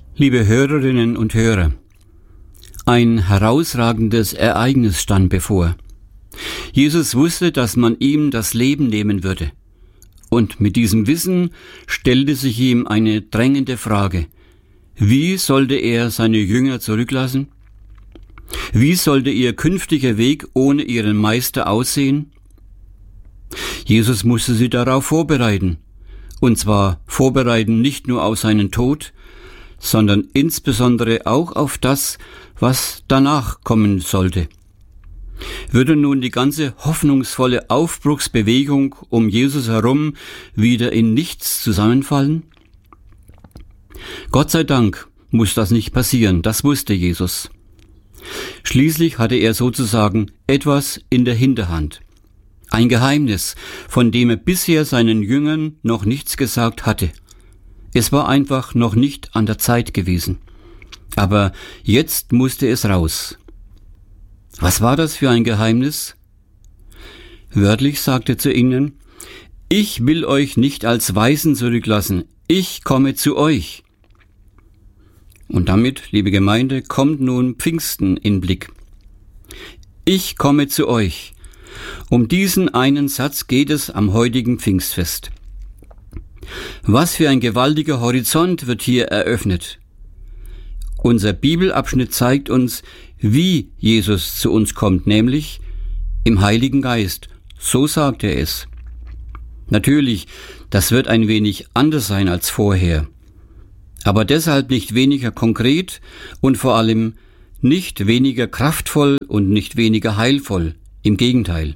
Liebe Hörerinnen und Hörer, ein herausragendes Ereignis stand bevor. Jesus wusste, dass man ihm das Leben nehmen würde. Und mit diesem Wissen stellte sich ihm eine drängende Frage. Wie sollte er seine Jünger zurücklassen? Wie sollte ihr künftiger Weg ohne ihren Meister aussehen? Jesus musste sie darauf vorbereiten. Und zwar vorbereiten nicht nur auf seinen Tod, sondern insbesondere auch auf das, was danach kommen sollte. Würde nun die ganze hoffnungsvolle Aufbruchsbewegung um Jesus herum wieder in nichts zusammenfallen? Gott sei Dank muss das nicht passieren, das wusste Jesus. Schließlich hatte er sozusagen etwas in der Hinterhand. Ein Geheimnis, von dem er bisher seinen Jüngern noch nichts gesagt hatte. Es war einfach noch nicht an der Zeit gewesen. Aber jetzt musste es raus. Was war das für ein Geheimnis? Wörtlich sagte zu ihnen: Ich will euch nicht als Waisen zurücklassen, ich komme zu euch. Und damit, liebe Gemeinde, kommt nun Pfingsten in Blick. Ich komme zu euch. Um diesen einen Satz geht es am heutigen Pfingstfest. Was für ein gewaltiger Horizont wird hier eröffnet. Unser Bibelabschnitt zeigt uns, wie Jesus zu uns kommt, nämlich im Heiligen Geist. So sagt er es. Natürlich, das wird ein wenig anders sein als vorher. Aber deshalb nicht weniger konkret und vor allem nicht weniger kraftvoll und nicht weniger heilvoll. Im Gegenteil.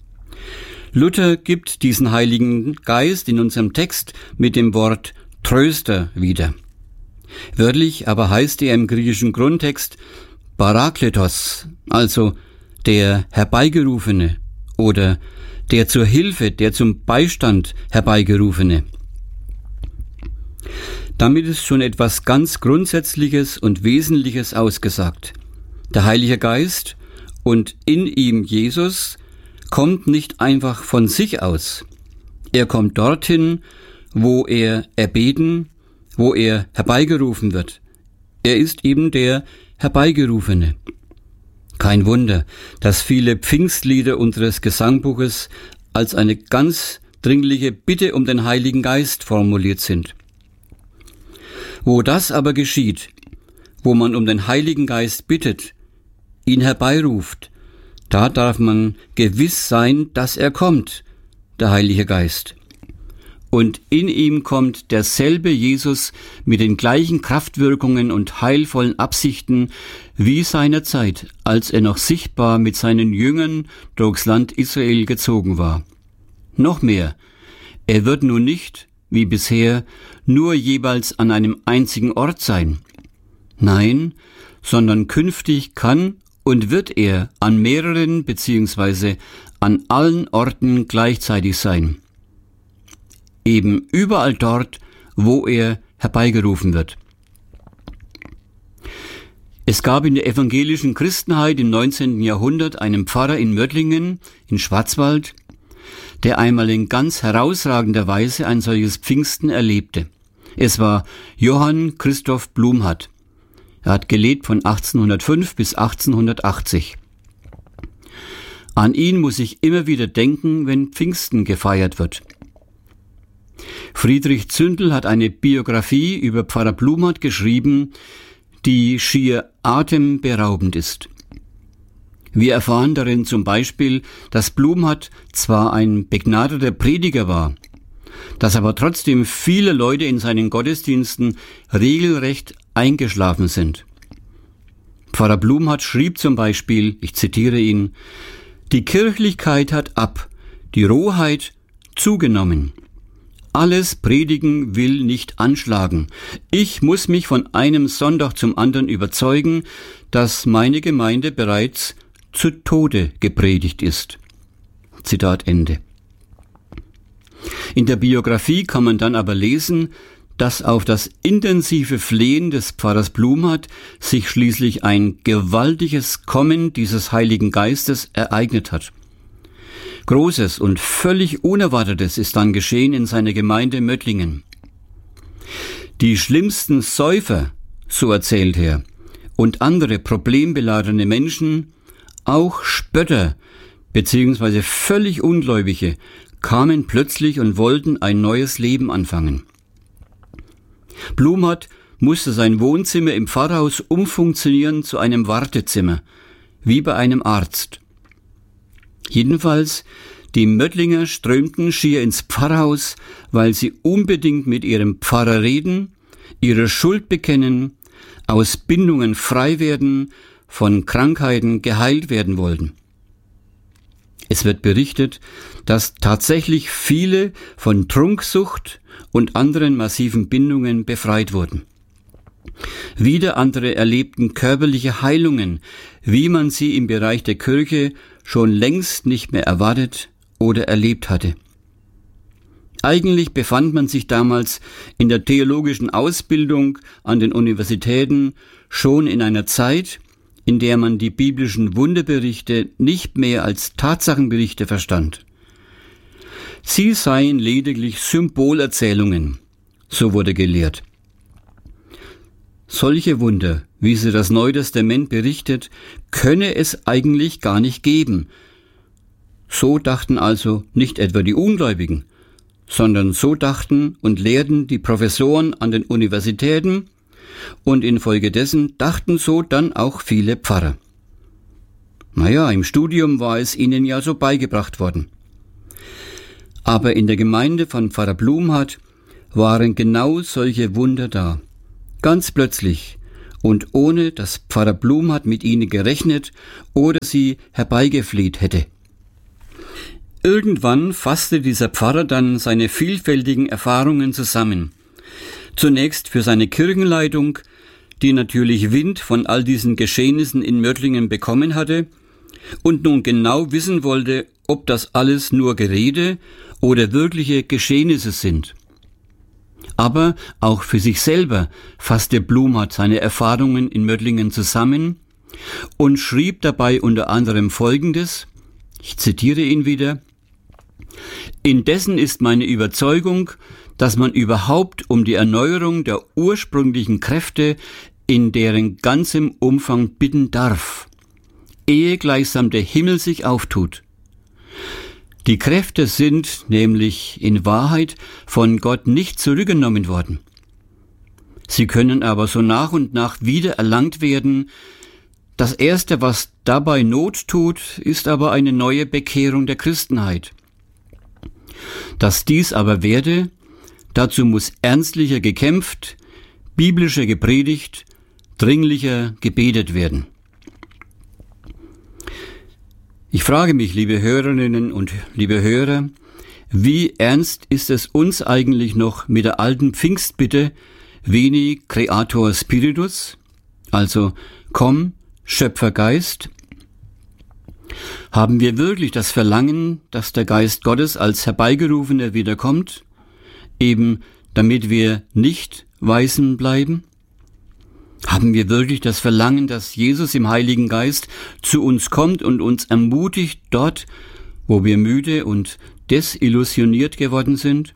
Luther gibt diesen Heiligen Geist in unserem Text mit dem Wort Tröster wieder. Wörtlich aber heißt er im griechischen Grundtext Parakletos, also der Herbeigerufene oder der zur Hilfe, der zum Beistand Herbeigerufene. Damit ist schon etwas ganz Grundsätzliches und Wesentliches ausgesagt. Der Heilige Geist und in ihm Jesus kommt nicht einfach von sich aus. Er kommt dorthin, wo er erbeten, wo er herbeigerufen wird. Er ist eben der Herbeigerufene. Kein Wunder, dass viele Pfingstlieder unseres Gesangbuches als eine ganz dringliche Bitte um den Heiligen Geist formuliert sind. Wo das aber geschieht, wo man um den Heiligen Geist bittet, ihn herbeiruft, da darf man gewiss sein, dass er kommt, der Heilige Geist. Und in ihm kommt derselbe Jesus mit den gleichen Kraftwirkungen und heilvollen Absichten wie seinerzeit, als er noch sichtbar mit seinen Jüngern durchs Land Israel gezogen war. Noch mehr, er wird nun nicht, wie bisher, nur jeweils an einem einzigen Ort sein. Nein, sondern künftig kann und wird er an mehreren bzw. an allen Orten gleichzeitig sein. Eben überall dort, wo er herbeigerufen wird. Es gab in der evangelischen Christenheit im 19. Jahrhundert einen Pfarrer in Mödlingen, in Schwarzwald, der einmal in ganz herausragender Weise ein solches Pfingsten erlebte. Es war Johann Christoph Blumhardt. Er hat gelebt von 1805 bis 1880. An ihn muss ich immer wieder denken, wenn Pfingsten gefeiert wird. Friedrich Zündel hat eine Biografie über Pfarrer Blumhardt geschrieben, die schier atemberaubend ist. Wir erfahren darin zum Beispiel, dass Blumhardt zwar ein begnadeter Prediger war, dass aber trotzdem viele Leute in seinen Gottesdiensten regelrecht eingeschlafen sind. Pfarrer Blumhardt schrieb zum Beispiel, ich zitiere ihn: Die Kirchlichkeit hat ab, die Rohheit zugenommen. Alles Predigen will nicht anschlagen. Ich muss mich von einem Sonntag zum anderen überzeugen, dass meine Gemeinde bereits zu Tode gepredigt ist. Zitat Ende. In der Biografie kann man dann aber lesen, dass auf das intensive Flehen des Pfarrers Blumhardt sich schließlich ein gewaltiges Kommen dieses Heiligen Geistes ereignet hat. Großes und völlig Unerwartetes ist dann geschehen in seiner Gemeinde Mödlingen. Die schlimmsten Säufer, so erzählt er, und andere problembeladene Menschen, auch Spötter bzw. völlig Ungläubige, kamen plötzlich und wollten ein neues Leben anfangen. Blumhardt musste sein Wohnzimmer im Pfarrhaus umfunktionieren zu einem Wartezimmer, wie bei einem Arzt. Jedenfalls, die Möttlinger strömten schier ins Pfarrhaus, weil sie unbedingt mit ihrem Pfarrer reden, ihre Schuld bekennen, aus Bindungen frei werden, von Krankheiten geheilt werden wollten. Es wird berichtet, dass tatsächlich viele von Trunksucht und anderen massiven Bindungen befreit wurden. Wieder andere erlebten körperliche Heilungen, wie man sie im Bereich der Kirche schon längst nicht mehr erwartet oder erlebt hatte. Eigentlich befand man sich damals in der theologischen Ausbildung an den Universitäten schon in einer Zeit, in der man die biblischen Wunderberichte nicht mehr als Tatsachenberichte verstand. Sie seien lediglich Symbolerzählungen, so wurde gelehrt. Solche Wunder, wie sie das Neue Testament berichtet, könne es eigentlich gar nicht geben. So dachten also nicht etwa die Ungläubigen, sondern so dachten und lehrten die Professoren an den Universitäten, und infolgedessen dachten so dann auch viele Pfarrer. Im Studium war es ihnen ja so beigebracht worden. Aber in der Gemeinde von Pfarrer Blumhardt waren genau solche Wunder da. Ganz plötzlich und ohne dass Pfarrer Blumhardt mit ihnen gerechnet oder sie herbeigefleht hätte. Irgendwann fasste dieser Pfarrer dann seine vielfältigen Erfahrungen zusammen. Zunächst für seine Kirchenleitung, die natürlich Wind von all diesen Geschehnissen in Möttlingen bekommen hatte und nun genau wissen wollte, ob das alles nur Gerede oder wirkliche Geschehnisse sind. Aber auch für sich selber fasste Blumhardt seine Erfahrungen in Möttlingen zusammen und schrieb dabei unter anderem Folgendes, ich zitiere ihn wieder: Indessen ist meine Überzeugung, dass man überhaupt um die Erneuerung der ursprünglichen Kräfte in deren ganzem Umfang bitten darf, ehe gleichsam der Himmel sich auftut. Die Kräfte sind nämlich in Wahrheit von Gott nicht zurückgenommen worden. Sie können aber so nach und nach wieder erlangt werden. Das Erste, was dabei Not tut, ist aber eine neue Bekehrung der Christenheit. Dass dies aber werde, dazu muss ernstlicher gekämpft, biblischer gepredigt, dringlicher gebetet werden. Ich frage mich, liebe Hörerinnen und liebe Hörer, wie ernst ist es uns eigentlich noch mit der alten Pfingstbitte Veni Creator Spiritus, also komm, Schöpfergeist? Haben wir wirklich das Verlangen, dass der Geist Gottes als Herbeigerufener wiederkommt, eben damit wir nicht weisen bleiben? Haben wir wirklich das Verlangen, dass Jesus im Heiligen Geist zu uns kommt und uns ermutigt dort, wo wir müde und desillusioniert geworden sind?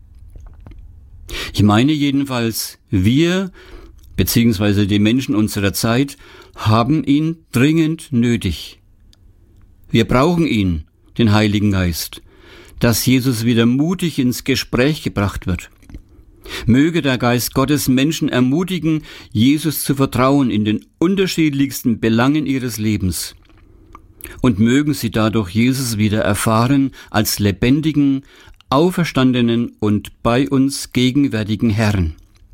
Ich meine jedenfalls, wir, beziehungsweise die Menschen unserer Zeit, haben ihn dringend nötig. Wir brauchen ihn, den Heiligen Geist, dass Jesus wieder mutig ins Gespräch gebracht wird. Möge der Geist Gottes Menschen ermutigen, Jesus zu vertrauen in den unterschiedlichsten Belangen ihres Lebens. Und mögen sie dadurch Jesus wieder erfahren als lebendigen, auferstandenen und bei uns gegenwärtigen Herrn.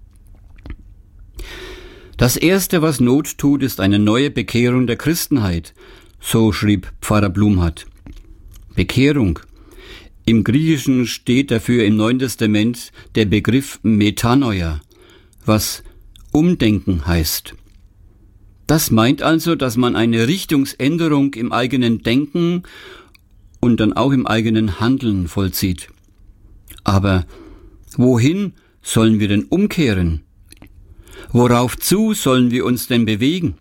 Das Erste, was Not tut, ist eine neue Bekehrung der Christenheit, so schrieb Pfarrer Blumhardt. Bekehrung. Im Griechischen steht dafür im Neuen Testament der Begriff Metanoia, was Umdenken heißt. Das meint also, dass man eine Richtungsänderung im eigenen Denken und dann auch im eigenen Handeln vollzieht. Aber wohin sollen wir denn umkehren? Worauf zu sollen wir uns denn bewegen?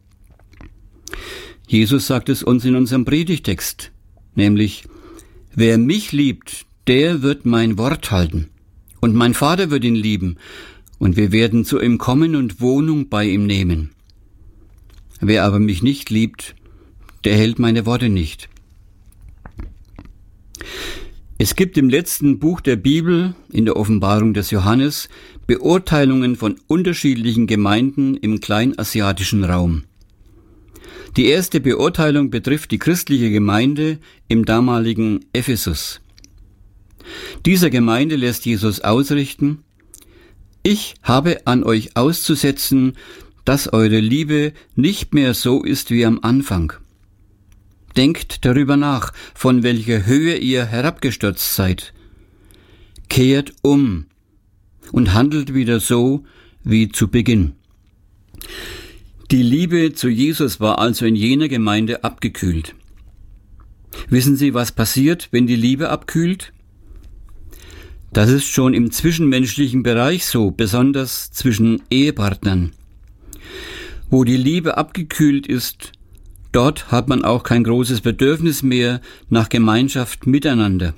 Jesus sagt es uns in unserem Predigtext, nämlich: Wer mich liebt, der wird mein Wort halten, und mein Vater wird ihn lieben, und wir werden zu ihm kommen und Wohnung bei ihm nehmen. Wer aber mich nicht liebt, der hält meine Worte nicht. Es gibt im letzten Buch der Bibel, in der Offenbarung des Johannes, Beurteilungen von unterschiedlichen Gemeinden im kleinasiatischen Raum. Die erste Beurteilung betrifft die christliche Gemeinde im damaligen Ephesus. Dieser Gemeinde lässt Jesus ausrichten: Ich habe an euch auszusetzen, dass eure Liebe nicht mehr so ist wie am Anfang. Denkt darüber nach, von welcher Höhe ihr herabgestürzt seid. Kehrt um und handelt wieder so wie zu Beginn. Die Liebe zu Jesus war also in jener Gemeinde abgekühlt. Wissen Sie, was passiert, wenn die Liebe abkühlt? Das ist schon im zwischenmenschlichen Bereich so, besonders zwischen Ehepartnern. Wo die Liebe abgekühlt ist, dort hat man auch kein großes Bedürfnis mehr nach Gemeinschaft miteinander.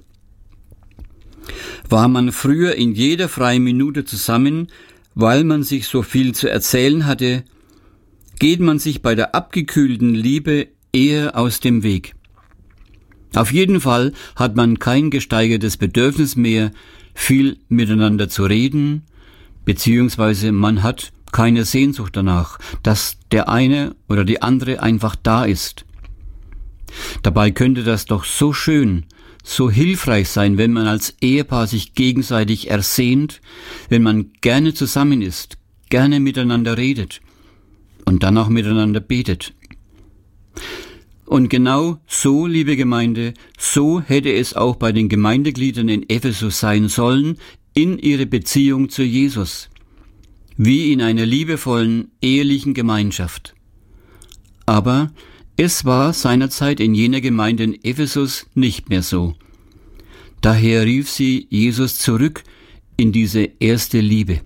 War man früher in jeder freien Minute zusammen, weil man sich so viel zu erzählen hatte, geht man sich bei der abgekühlten Liebe eher aus dem Weg. Auf jeden Fall hat man kein gesteigertes Bedürfnis mehr, viel miteinander zu reden, beziehungsweise man hat keine Sehnsucht danach, dass der eine oder die andere einfach da ist. Dabei könnte das doch so schön, so hilfreich sein, wenn man als Ehepaar sich gegenseitig ersehnt, wenn man gerne zusammen ist, gerne miteinander redet und dann auch miteinander betet. Und genau so, liebe Gemeinde, so hätte es auch bei den Gemeindegliedern in Ephesus sein sollen, in ihrer Beziehung zu Jesus, wie in einer liebevollen, ehelichen Gemeinschaft. Aber es war seinerzeit in jener Gemeinde in Ephesus nicht mehr so. Daher rief sie Jesus zurück in diese erste Liebe.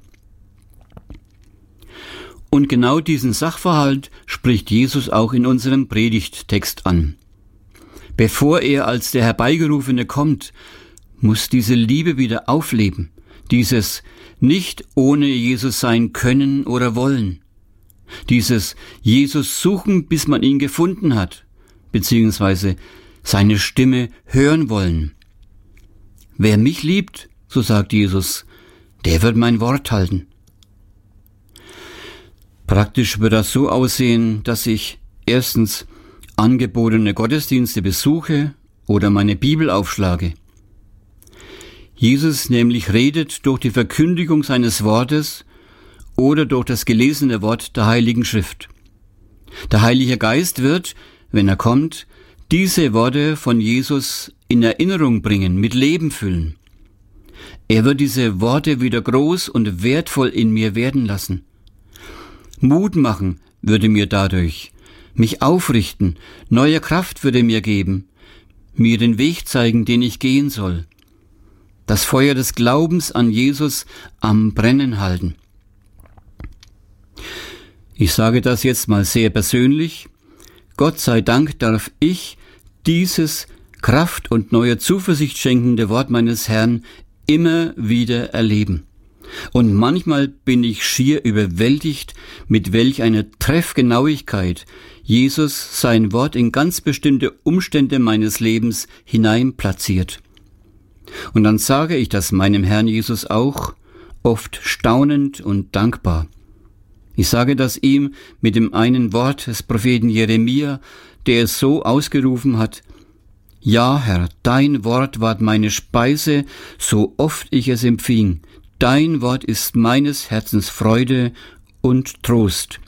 Und genau diesen Sachverhalt spricht Jesus auch in unserem Predigttext an. Bevor er als der Herbeigerufene kommt, muss diese Liebe wieder aufleben, dieses nicht ohne Jesus sein können oder wollen, dieses Jesus suchen, bis man ihn gefunden hat, beziehungsweise seine Stimme hören wollen. Wer mich liebt, so sagt Jesus, der wird mein Wort halten. Praktisch wird das so aussehen, dass ich erstens angebotene Gottesdienste besuche oder meine Bibel aufschlage. Jesus nämlich redet durch die Verkündigung seines Wortes oder durch das gelesene Wort der Heiligen Schrift. Der Heilige Geist wird, wenn er kommt, diese Worte von Jesus in Erinnerung bringen, mit Leben füllen. Er wird diese Worte wieder groß und wertvoll in mir werden lassen. Mut machen würde mir dadurch, mich aufrichten, neue Kraft würde mir geben, mir den Weg zeigen, den ich gehen soll, das Feuer des Glaubens an Jesus am Brennen halten. Ich sage das jetzt mal sehr persönlich. Gott sei Dank darf ich dieses Kraft und neue Zuversicht schenkende Wort meines Herrn immer wieder erleben. Und manchmal bin ich schier überwältigt, mit welch einer Treffgenauigkeit Jesus sein Wort in ganz bestimmte Umstände meines Lebens hineinplatziert. Und dann sage ich das meinem Herrn Jesus auch, oft staunend und dankbar. Ich sage das ihm mit dem einen Wort des Propheten Jeremia, der es so ausgerufen hat: Ja, Herr, dein Wort ward meine Speise, so oft ich es empfing. Dein Wort ist meines Herzens Freude und Trost.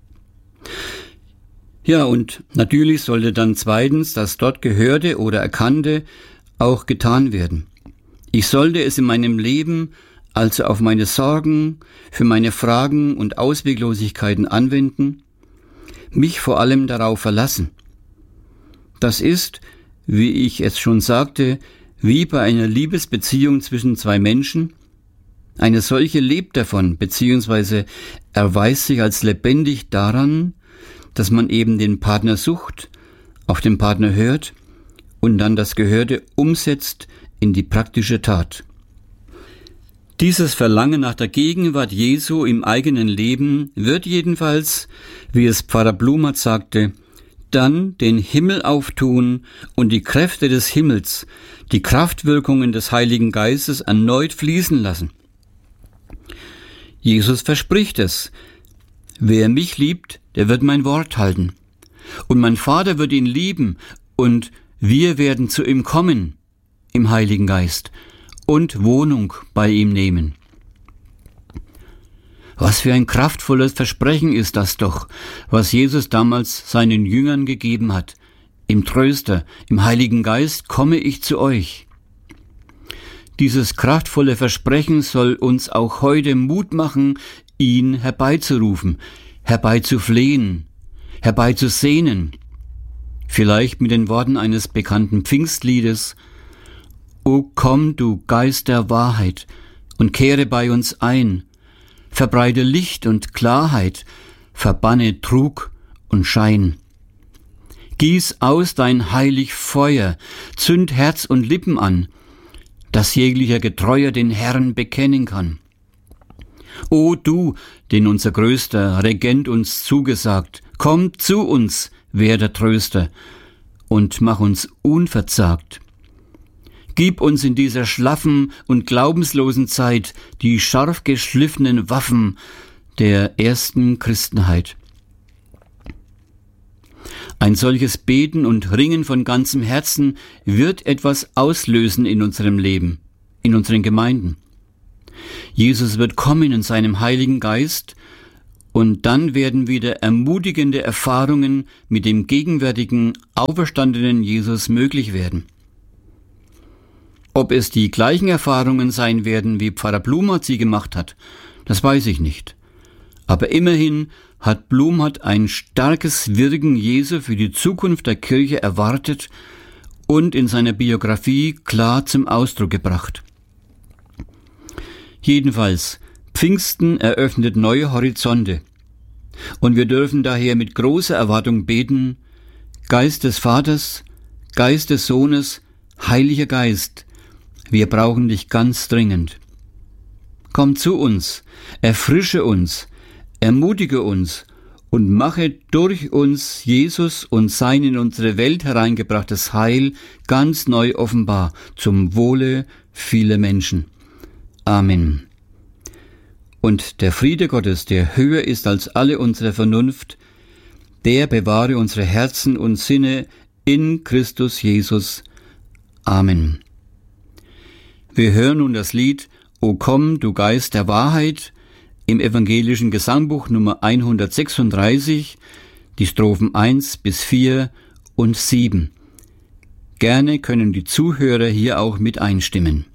Ja, und natürlich sollte dann zweitens das dort Gehörte oder Erkannte auch getan werden. Ich sollte es in meinem Leben also auf meine Sorgen, für meine Fragen und Ausweglosigkeiten anwenden, mich vor allem darauf verlassen. Das ist, wie ich es schon sagte, wie bei einer Liebesbeziehung zwischen zwei Menschen. Eine solche lebt davon, beziehungsweise erweist sich als lebendig daran, dass man eben den Partner sucht, auf den Partner hört und dann das Gehörte umsetzt in die praktische Tat. Dieses Verlangen nach der Gegenwart Jesu im eigenen Leben wird jedenfalls, wie es Pfarrer Blumhardt sagte, dann den Himmel auftun und die Kräfte des Himmels, die Kraftwirkungen des Heiligen Geistes erneut fließen lassen. Jesus verspricht es: Wer mich liebt, der wird mein Wort halten. Und mein Vater wird ihn lieben und wir werden zu ihm kommen im Heiligen Geist und Wohnung bei ihm nehmen. Was für ein kraftvolles Versprechen ist das doch, was Jesus damals seinen Jüngern gegeben hat. Im Tröster, im Heiligen Geist komme ich zu euch. Dieses kraftvolle Versprechen soll uns auch heute Mut machen, ihn herbeizurufen, herbeizuflehen, herbeizusehnen. Vielleicht mit den Worten eines bekannten Pfingstliedes: O komm, du Geist der Wahrheit, und kehre bei uns ein, verbreite Licht und Klarheit, verbanne Trug und Schein. Gieß aus dein heilig Feuer, zünd Herz und Lippen an, dass jeglicher Getreuer den Herrn bekennen kann. O du, den unser größter Regent uns zugesagt, komm zu uns, werde Tröster, und mach uns unverzagt. Gib uns in dieser schlaffen und glaubenslosen Zeit die scharf geschliffenen Waffen der ersten Christenheit. Ein solches Beten und Ringen von ganzem Herzen wird etwas auslösen in unserem Leben, in unseren Gemeinden. Jesus wird kommen in seinem Heiligen Geist, und dann werden wieder ermutigende Erfahrungen mit dem gegenwärtigen, auferstandenen Jesus möglich werden. Ob es die gleichen Erfahrungen sein werden, wie Pfarrer Blumhardt sie gemacht hat, das weiß ich nicht. Aber immerhin hat Blumhardt ein starkes Wirken Jesu für die Zukunft der Kirche erwartet und in seiner Biografie klar zum Ausdruck gebracht. Jedenfalls, Pfingsten eröffnet neue Horizonte. Und wir dürfen daher mit großer Erwartung beten: Geist des Vaters, Geist des Sohnes, Heiliger Geist, wir brauchen dich ganz dringend. Komm zu uns, erfrische uns, ermutige uns und mache durch uns Jesus und sein in unsere Welt hereingebrachtes Heil ganz neu offenbar zum Wohle vieler Menschen. Amen. Und der Friede Gottes, der höher ist als alle unsere Vernunft, der bewahre unsere Herzen und Sinne in Christus Jesus. Amen. Wir hören nun das Lied O komm, du Geist der Wahrheit im evangelischen Gesangbuch Nummer 136, die Strophen 1 bis 4 und 7. Gerne können die Zuhörer hier auch mit einstimmen.